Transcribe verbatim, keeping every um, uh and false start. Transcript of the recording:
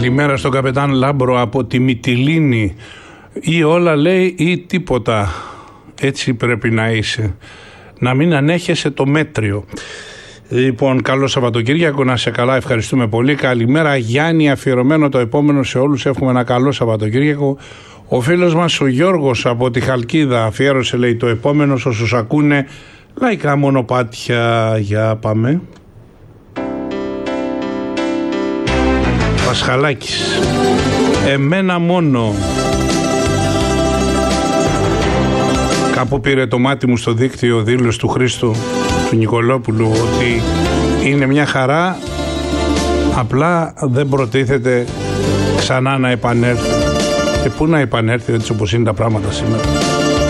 Καλημέρα στον καπετάν Λάμπρο από τη Μυτιλήνη. Ή όλα λέει ή τίποτα. Έτσι πρέπει να είσαι. Να μην ανέχεσαι το μέτριο. Λοιπόν, καλό Σαββατοκύριακο, να σε καλά, ευχαριστούμε πολύ. Καλημέρα Γιάννη, αφιερωμένο το επόμενο σε όλους. Εύχομαι ένα καλό Σαββατοκύριακο. Ο φίλος μας ο Γιώργος από τη Χαλκίδα αφιέρωσε, λέει, το επόμενο όσους ακούνε λαϊκά μονοπάτια. Για πάμε. Πασχαλάκης. Εμένα μόνο. Κάπου πήρε το μάτι μου στο δίκτυο δήλωση του Χρήστου του Νικολόπουλου ότι είναι μια χαρά, απλά δεν προτίθεται ξανά να επανέλθει. Και πού να επανέλθει έτσι όπως είναι τα πράγματα σήμερα.